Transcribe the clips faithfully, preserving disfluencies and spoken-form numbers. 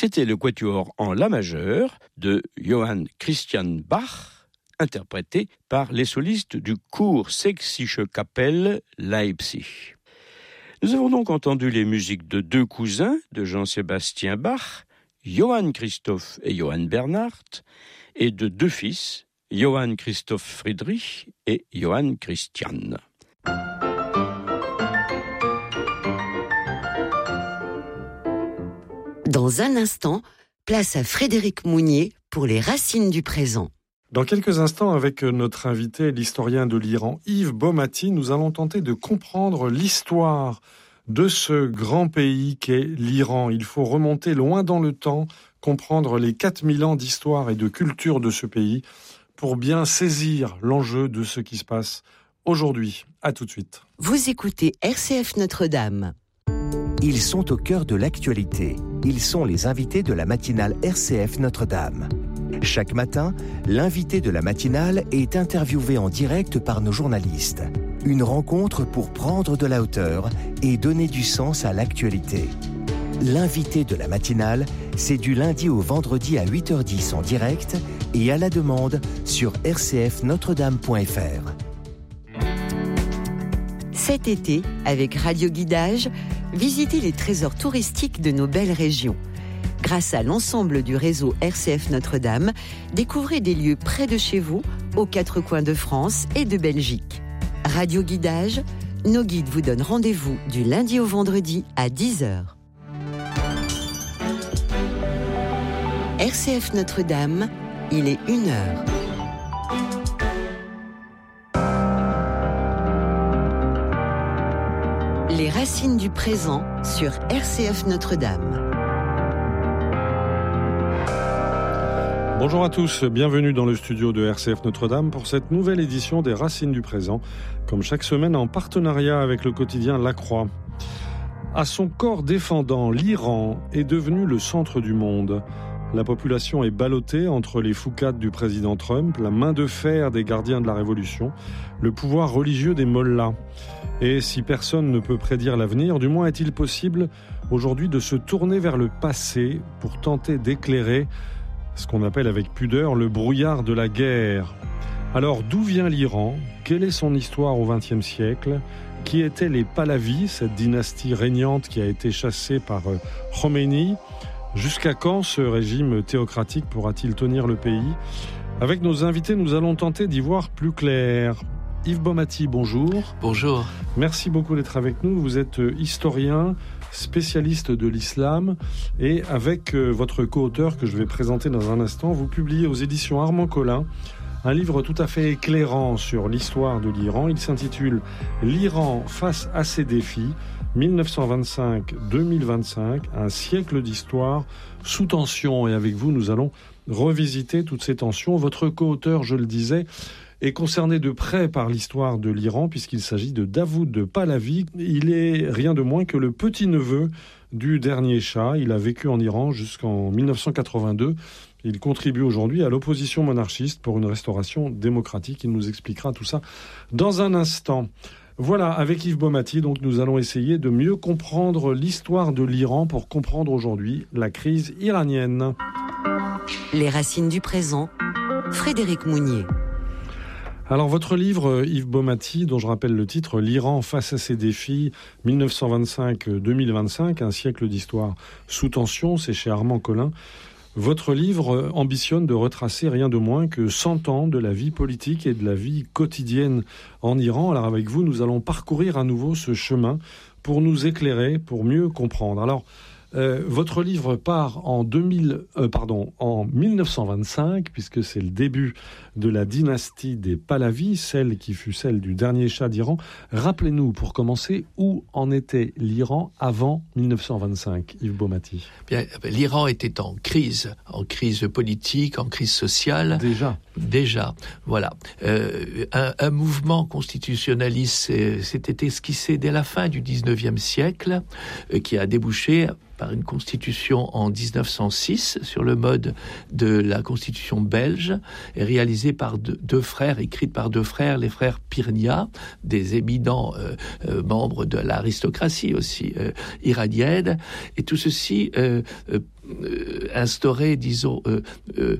C'était le quatuor en la majeure de Johann Christian Bach, interprété par les solistes du Chor Sächsische Kapelle Leipzig. Nous avons donc entendu les musiques de deux cousins de Jean-Sébastien Bach, Johann Christoph et Johann Bernhard, et de deux fils, Johann Christoph Friedrich et Johann Christian. Dans un instant, place à Frédéric Mounier pour les racines du présent. Dans quelques instants, avec notre invité, l'historien de l'Iran, Yves Baumati, nous allons tenter de comprendre l'histoire de ce grand pays qu'est l'Iran. Il faut remonter loin dans le temps, comprendre les quatre mille ans d'histoire et de culture de ce pays pour bien saisir l'enjeu de ce qui se passe aujourd'hui. À tout de suite. Vous écoutez R C F Notre-Dame. Ils sont au cœur de l'actualité. Ils sont les invités de la matinale R C F Notre-Dame. Chaque matin, l'invité de la matinale est interviewé en direct par nos journalistes. Une rencontre pour prendre de la hauteur et donner du sens à l'actualité. L'invité de la matinale, c'est du lundi au vendredi à huit heures dix en direct et à la demande sur r c f notre dame point f r. Cet été, avec Radio Guidage, visitez les trésors touristiques de nos belles régions. Grâce à l'ensemble du réseau R C F Notre-Dame, découvrez des lieux près de chez vous, aux quatre coins de France et de Belgique. Radio Guidage, nos guides vous donnent rendez-vous du lundi au vendredi à dix heures. R C F Notre-Dame, il est une heure. Les racines du présent sur R C F Notre-Dame. Bonjour à tous, bienvenue dans le studio de R C F Notre-Dame pour cette nouvelle édition des Racines du présent, comme chaque semaine en partenariat avec le quotidien La Croix. À son corps défendant, l'Iran est devenu le centre du monde. La population est ballottée entre les foucades du président Trump, la main de fer des gardiens de la Révolution, le pouvoir religieux des mollahs. Et si personne ne peut prédire l'avenir, du moins est-il possible aujourd'hui de se tourner vers le passé pour tenter d'éclairer ce qu'on appelle avec pudeur le brouillard de la guerre. Alors d'où vient l'Iran ? Quelle est son histoire au vingtième siècle ? Qui étaient les Pahlavis, cette dynastie régnante qui a été chassée par Khomeini ? Jusqu'à quand ce régime théocratique pourra-t-il tenir le pays ? Avec nos invités, nous allons tenter d'y voir plus clair. Yves Baumati, bonjour. Bonjour. Merci beaucoup d'être avec nous. Vous êtes historien, spécialiste de l'islam, et avec votre co-auteur que je vais présenter dans un instant, vous publiez aux éditions Armand Collin un livre tout à fait éclairant sur l'histoire de l'Iran. Il s'intitule « L'Iran face à ses défis ». mille neuf cent vingt-cinq à deux mille vingt-cinq, un siècle d'histoire sous tension. Et avec vous, nous allons revisiter toutes ces tensions. Votre co-auteur, je le disais, est concerné de près par l'histoire de l'Iran, puisqu'il s'agit de Davoud Pahlavi. Il est rien de moins que le petit-neveu du dernier Shah. Il a vécu en Iran jusqu'en mille neuf cent quatre-vingt-deux. Il contribue aujourd'hui à l'opposition monarchiste pour une restauration démocratique. Il nous expliquera tout ça dans un instant. Voilà, avec Yves Baumati, donc nous allons essayer de mieux comprendre l'histoire de l'Iran pour comprendre aujourd'hui la crise iranienne. Les racines du présent, Frédéric Mounier. Alors votre livre, Yves Baumati, dont je rappelle le titre, L'Iran face à ses défis, mille neuf cent vingt-cinq à deux mille vingt-cinq, un siècle d'histoire sous tension, c'est chez Armand Collin. Votre livre ambitionne de retracer rien de moins que cent ans de la vie politique et de la vie quotidienne en Iran. Alors avec vous, nous allons parcourir à nouveau ce chemin pour nous éclairer, pour mieux comprendre. Alors, euh, votre livre part en, deux mille, euh, pardon, en mille neuf cent vingt-cinq, puisque c'est le début de la dynastie des Pahlavis, celle qui fut celle du dernier Shah d'Iran. Rappelez-nous, pour commencer, où en était l'Iran avant mille neuf cent vingt-cinq, Yves Baumati ? Bien, l'Iran était en crise, en crise politique, en crise sociale. Déjà. Déjà, voilà. Euh, un, un mouvement constitutionnaliste s'était esquissé dès la fin du dix-neuvième siècle, euh, qui a débouché par une constitution en dix-neuf cent six sur le mode de la constitution belge, et réalisée par deux, deux frères, écrite par deux frères, les frères Pirnia, des éminents euh, euh, membres de l'aristocratie aussi euh, iranienne, et tout ceci euh, euh, instauré, disons, euh, euh,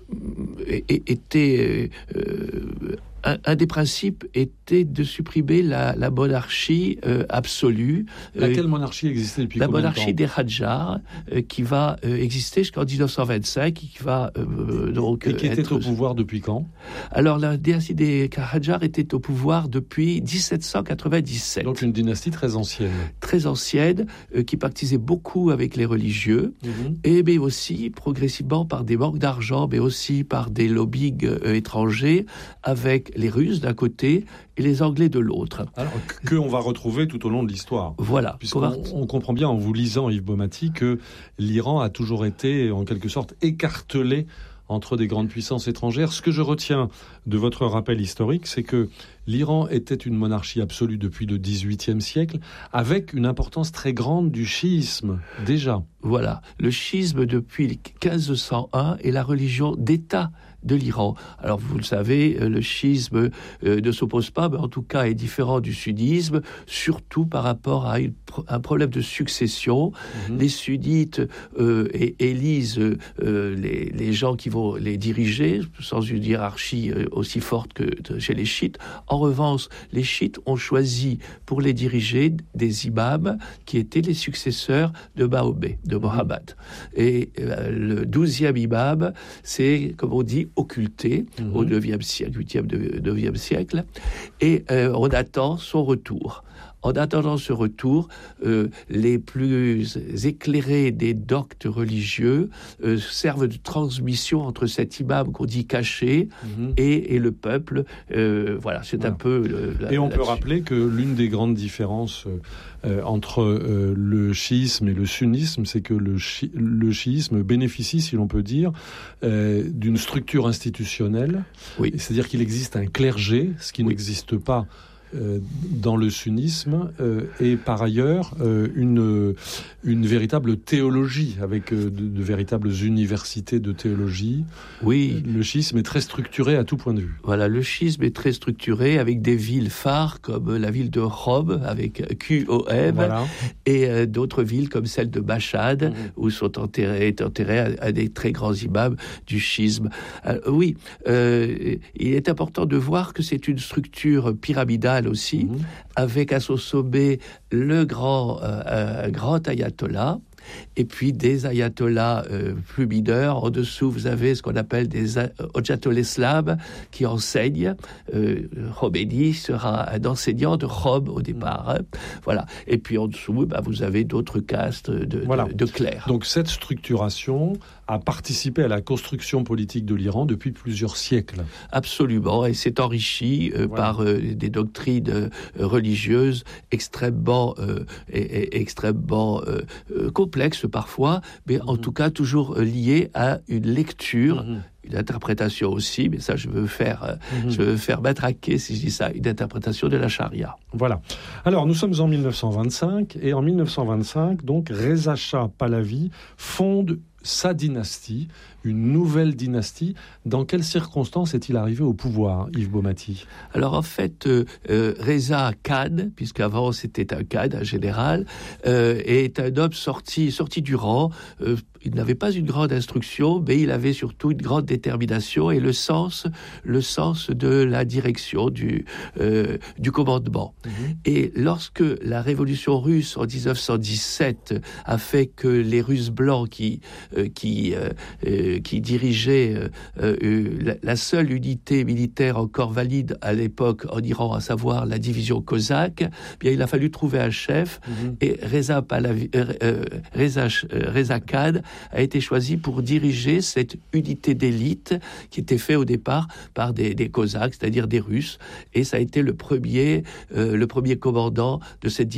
était euh, un, un des principes était de supprimer la, la monarchie euh, absolue. Laquelle euh, monarchie existait depuis la combien de temps ? La monarchie des Hadjars, euh, qui va euh, exister jusqu'en dix-neuf cent vingt-cinq, qui va euh, donc et qui était être... au pouvoir depuis quand ? Alors la dynastie des Hadjars était au pouvoir depuis dix-sept cent quatre-vingt-dix-sept. Donc une dynastie très ancienne. Très ancienne, euh, qui pactisait beaucoup avec les religieux, mm-hmm. et mais aussi progressivement par des manques d'argent, mais aussi par des lobbying euh, étrangers, avec les Russes d'un côté et les Anglais de l'autre. Alors que on va retrouver tout au long de l'histoire. Voilà. Puisqu'on on comprend bien en vous lisant, Yves Baumati, que l'Iran a toujours été en quelque sorte écartelé entre des grandes puissances étrangères. Ce que je retiens de votre rappel historique, c'est que l'Iran était une monarchie absolue depuis le dix-huitième siècle, avec une importance très grande du chiisme, déjà. Voilà. Le chiisme, depuis quinze cent un, est la religion d'État de l'Iran. Alors, vous le savez, le chiisme euh, ne s'oppose pas, mais en tout cas est différent du sunnisme, surtout par rapport à une, un problème de succession. Mmh. Les sunnites euh, élisent euh, les, les gens qui vont les diriger, sans une hiérarchie euh, aussi forte que chez les chiites. En revanche, les chiites ont choisi pour les diriger des imams qui étaient les successeurs de Mahomet, de Mohammed. Et euh, le douzième imam, c'est, comme on dit, occulté mmh. au neuvième siècle, huitième, neuvième siècle, et euh, on attend son retour. En attendant ce retour, euh, les plus éclairés des doctes religieux euh, servent de transmission entre cet imam qu'on dit caché mmh. et, et le peuple. Euh, voilà, c'est voilà. un peu... Le, la, et on là-dessus. peut rappeler que l'une des grandes différences euh, entre euh, le chiisme et le sunnisme, c'est que le, chi- le chiisme bénéficie, si l'on peut dire, euh, d'une structure institutionnelle. Oui. C'est-à-dire qu'il existe un clergé, ce qui oui. n'existe pas Euh, dans le sunnisme, euh, et par ailleurs euh, une, une véritable théologie, avec euh, de, de véritables universités de théologie. Oui. Le chiisme est très structuré à tout point de vue. Voilà, le chiisme est très structuré, avec des villes phares comme la ville de Qom, avec Q O M, voilà. et euh, d'autres villes comme celle de Mashhad, mmh. où sont enterrés, enterrés à, à des très grands imams du chiisme. Euh, oui, euh, il est important de voir que c'est une structure pyramidale aussi, mmh. avec à son sommet le grand, euh, grand ayatollah, et puis des ayatollahs euh, plus mineurs. En dessous, vous avez ce qu'on appelle des Hojjatul Islam qui enseignent. Euh, Khomeini sera un enseignant de Qom au départ. Hein. Voilà. Et puis en dessous, bah, vous avez d'autres castes de, voilà. de, de clercs. Donc cette structuration a participé à la construction politique de l'Iran depuis plusieurs siècles. Absolument, et s'est enrichi euh, voilà. par euh, des doctrines euh, religieuses extrêmement, euh, et, et, extrêmement euh, euh, complexes parfois, mais mmh. en tout cas toujours euh, liées à une lecture, mmh. une interprétation aussi, mais ça je veux faire, euh, mmh. je veux faire matraquer, si je dis ça, une interprétation de la charia. Voilà. Alors nous sommes en dix-neuf cent vingt-cinq, et en dix-neuf cent vingt-cinq, donc Reza Shah Pahlavi fonde sa dynastie, une nouvelle dynastie. Dans quelles circonstances est-il arrivé au pouvoir, Yves Baumati ? Alors en fait, euh, euh, Reza Khan, puisqu'avant c'était un Khan, un général, euh, est un homme sorti, sorti du rang. Euh, il n'avait pas une grande instruction, mais il avait surtout une grande détermination et le sens, le sens de la direction, du, euh, du commandement. Mmh. Et lorsque la révolution russe en dix-neuf cent dix-sept a fait que les Russes blancs qui euh, qui euh, euh, qui dirigeaient euh, euh, la, la seule unité militaire encore valide à l'époque en Iran, à savoir la division cosaque, eh bien il a fallu trouver un chef, mmh. et Reza Pahlavi, euh, euh, Reza, euh, Reza Khan a été choisi pour diriger cette unité d'élite qui était faite au départ par des, des Cosaques, c'est-à-dire des Russes, et ça a été le premier, euh, le premier commandant de cette division.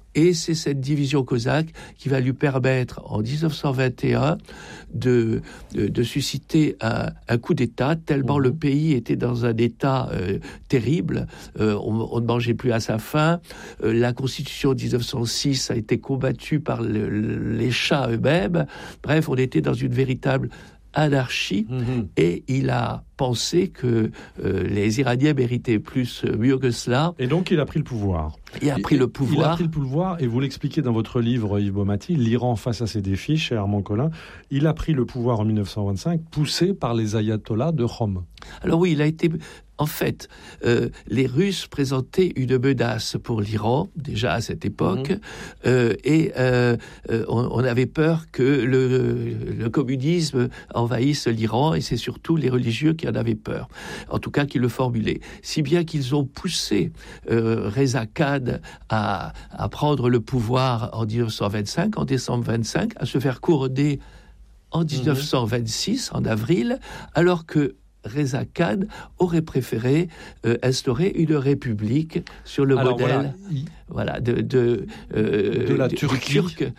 Et c'est cette division cosaque qui va lui permettre, en dix-neuf cent vingt et un, de, de, de susciter un, un coup d'État, tellement mmh. le pays était dans un état euh, terrible. Euh, on, on ne mangeait plus à sa faim. Euh, la Constitution de dix-neuf cent six a été combattue par le, les chats eux-mêmes. Bref, on était dans une véritable anarchie, mmh. et il a pensé que euh, les Iraniens méritaient plus, euh, mieux que cela. Et donc il a pris le pouvoir. Il a pris et, le pouvoir. Il a pris le pouvoir, et vous l'expliquez dans votre livre, Yves Baumati, l'Iran face à ses défis, chez Armand Collin. Il a pris le pouvoir en dix-neuf cent vingt-cinq, poussé par les ayatollahs de Rome. Alors oui, il a été... En fait, euh, les Russes présentaient une menace pour l'Iran, déjà à cette époque, mmh. euh, et euh, euh, on, on avait peur que le, le communisme envahisse l'Iran, et c'est surtout les religieux qui en avaient peur, en tout cas qui le formulaient. Si bien qu'ils ont poussé euh, Reza Khan à, à prendre le pouvoir en dix-neuf cent vingt-cinq, en décembre vingt-cinq, à se faire couronner en dix-neuf cent vingt-six, mmh. en avril, alors que Reza Khan aurait préféré euh, instaurer une république sur le Alors modèle voilà, il... voilà, de, de, euh, de la de, Turquie, turc,